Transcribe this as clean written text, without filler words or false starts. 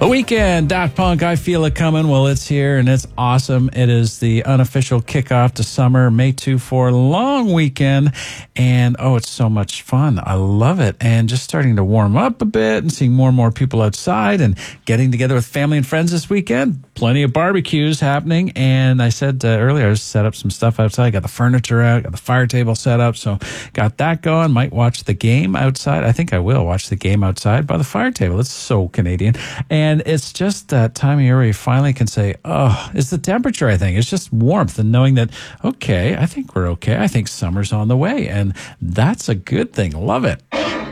The weekend, Daft Punk, I Feel It Coming. Well, it's here and it's awesome. It is the unofficial kickoff to summer, May 2-4 long weekend. And it's so much fun. I love it. And just starting to warm up a bit and seeing more and more people outside and getting together with family and friends this weekend. Plenty of barbecues happening. And I said earlier, I set up some stuff outside. Got the furniture out, got the fire table set up. So got that going. Might watch the game outside. I think I will watch the game outside by the fire table. It's so Canadian. And it's just that time of year where you finally can say, it's the temperature, I think. It's just warmth and knowing that, okay, I think we're okay. I think summer's on the way. And that's a good thing. Love it.